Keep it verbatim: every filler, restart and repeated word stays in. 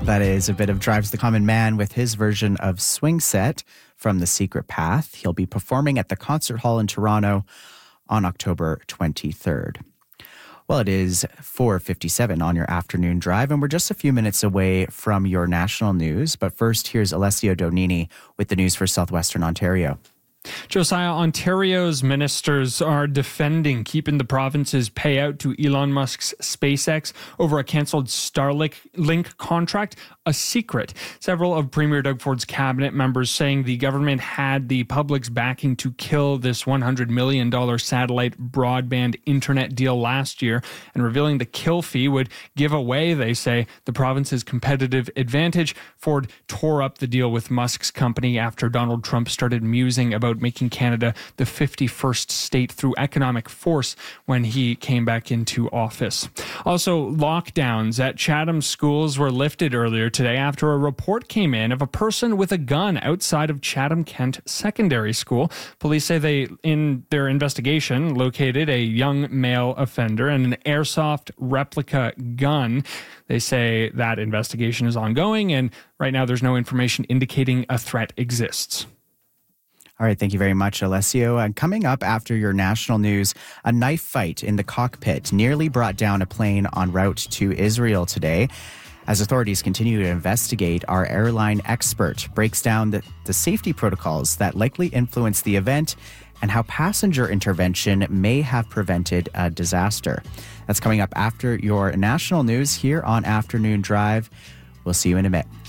That is a bit of Drives the Common Man with his version of Swing Set from The Secret Path. He'll be performing at the Concert Hall in Toronto on October twenty-third. Well, it is four fifty-seven on your afternoon drive, and we're just a few minutes away from your national news. But first, here's Alessio Donini with the news for Southwestern Ontario. Josiah, Ontario's ministers are defending keeping the province's payout to Elon Musk's SpaceX over a cancelled Starlink contract a secret. Several of Premier Doug Ford's cabinet members saying the government had the public's backing to kill this one hundred million dollars satellite broadband internet deal last year, and revealing the kill fee would give away, they say, the province's competitive advantage. Ford tore up the deal with Musk's company after Donald Trump started musing about making Canada the fifty-first state through economic force when he came back into office. Also, lockdowns at Chatham schools were lifted earlier today after a report came in of a person with a gun outside of Chatham Kent Secondary School. Police say they, in their investigation, located a young male offender and an airsoft replica gun. They say that investigation is ongoing, and right now there's no information indicating a threat exists. All right, thank you very much, Alessio. And coming up after your national news, a knife fight in the cockpit nearly brought down a plane en route to Israel today. As authorities continue to investigate, our airline expert breaks down the, the safety protocols that likely influenced the event and how passenger intervention may have prevented a disaster. That's coming up after your national news here on Afternoon Drive. We'll see you in a bit.